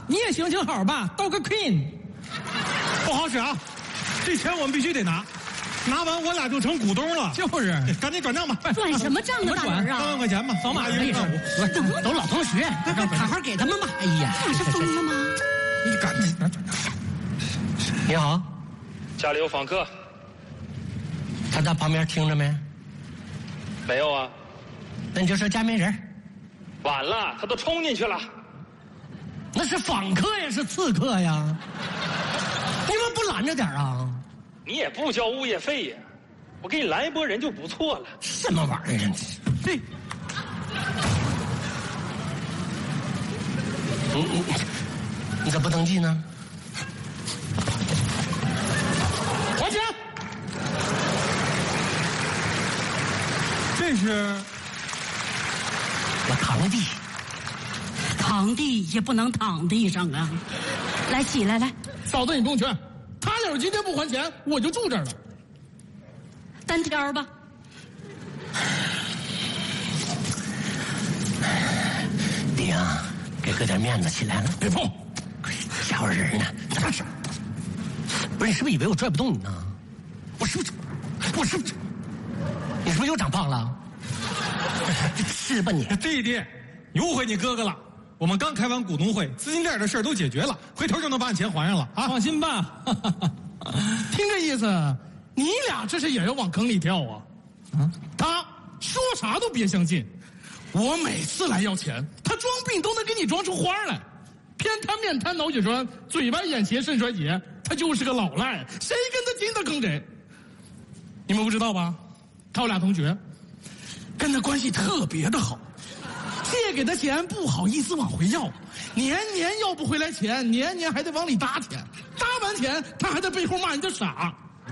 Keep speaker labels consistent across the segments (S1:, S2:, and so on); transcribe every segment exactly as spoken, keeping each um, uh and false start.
S1: 你也行行好吧，倒个 queen。
S2: 不好使啊！这钱我们必须得拿，拿完我俩就成股东了。
S1: 就是，
S2: 赶紧转账吧。
S3: 转什么账啊，大人啊？
S2: 三万块钱吧，
S1: 扫码
S2: 一个
S3: 都都老同学，好好给他们吧。哎呀，这是疯了吗？
S2: 你赶紧拿转账。
S4: 你好，
S5: 家里有访客。
S4: 他在旁边听着没？
S5: 没有啊。
S4: 那你就说家没人。
S5: 晚了，他都冲进去了。
S4: 那是访客呀，是刺客呀。你们不拦着点啊？
S5: 你也不交物业费呀，我给你拦一波人就不错了。
S4: 什么玩意儿？对。你你你咋不登记呢？
S2: 还钱！这是
S4: 我堂弟。
S3: 堂弟也不能躺地上啊！来，起来，来。
S1: 嫂子，你不用劝，他要是今天不还钱，我就住这儿了。
S3: 单挑吧。
S4: 弟啊，给哥点面子，起来了。
S1: 别碰！
S4: 吓唬人呢，咋是？不是，你是不是以为我拽不动你呢？我是不是？我是不是？你是不是又长胖了？是吧你？
S2: 弟弟，你误会你哥哥了。我们刚开完股东会，资金链的事儿都解决了，回头就能把你钱还上了啊！
S1: 放心吧。听这意思，你俩这是也要往坑里跳啊？嗯，他说啥都别相信。我每次来要钱，他装病都能给你装出花来。偏瘫面瘫脑血栓，嘴歪眼斜肾衰竭，他就是个老赖，谁跟他近他坑谁。你们不知道吧？他有俩同学，跟他关系特别的好。借给他钱不好意思往回要，年年要不回来钱，年年还得往里搭钱，搭完钱他还在背后骂人家傻。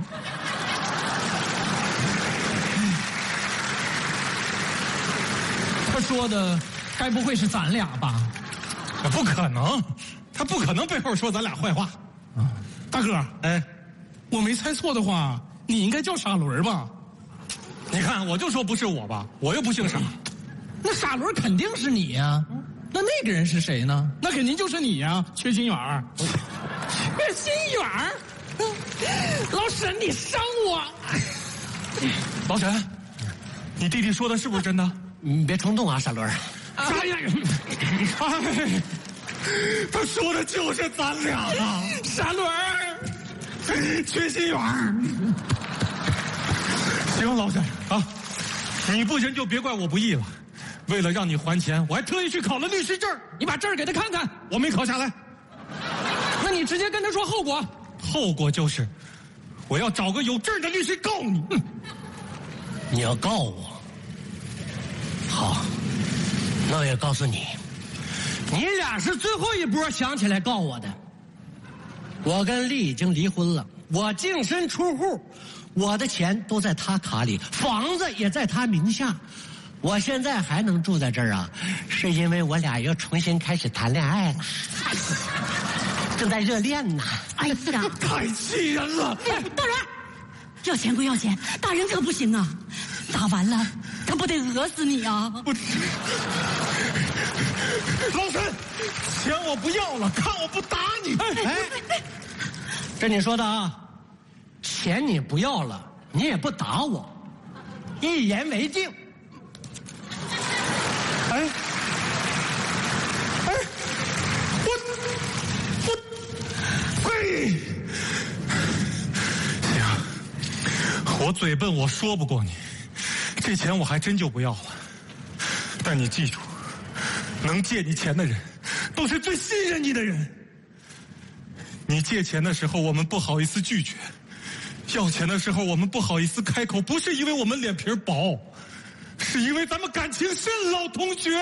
S1: 他说的该不会是咱俩吧？
S2: 不可能，他不可能背后说咱俩坏话。
S1: 啊，大哥，
S2: 哎，
S1: 我没猜错的话，你应该叫傻轮吧？
S2: 你看，我就说不是我吧，我又不姓傻。
S1: 那傻轮肯定是你呀、啊，那那个人是谁呢？那肯定就是你呀、啊，缺心眼儿。缺心眼儿，老沈，你伤我！
S2: 老沈，你弟弟说的是不是真的？
S4: 你别冲动啊，傻轮。
S2: 哎呀，哎，他说的就是咱俩啊，
S1: 傻轮，
S2: 缺心眼儿。行，老沈啊，你不行就别怪我不义了。为了让你还钱，我还特意去考了律师证。
S1: 你把证儿给他看看。
S2: 我没考下来。
S1: 那你直接跟他说后果。
S2: 后果就是，我要找个有证的律师告你。嗯、
S4: 你要告我？好，那我也告诉你，你俩是最后一波想起来告我的。我跟丽已经离婚了，我净身出户，我的钱都在他卡里，房子也在他名下。我现在还能住在这儿啊，是因为我俩又重新开始谈恋爱了，正在热恋呢。
S3: 哎呀，
S2: 太气人了！
S3: 大人，要钱归要钱，大人可不行啊！打完了，他不得讹死你啊！
S2: 老沈，钱我不要了，看我不打你！
S4: 哎，这你说的啊，钱你不要了，你也不打我，一言为定。
S2: 哎，哎，我我喂，行，我嘴笨，我说不过你，这钱我还真就不要了。但你记住，能借你钱的人，都是最信任你的人。你借钱的时候，我们不好意思拒绝；要钱的时候，我们不好意思开口，不是因为我们脸皮薄。是因为咱们感情深，老同学。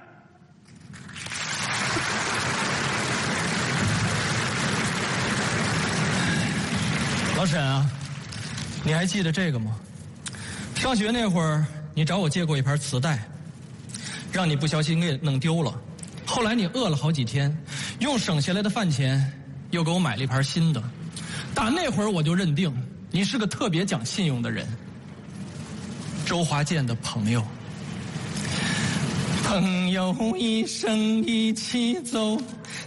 S1: 老沈啊，你还记得这个吗？上学那会儿，你找我借过一盘磁带，让你不小心给弄丢了。后来你饿了好几天，用省下来的饭钱又给我买了一盘新的。打那会儿我就认定你是个特别讲信用的人。周华健的朋友，朋友一生一起走，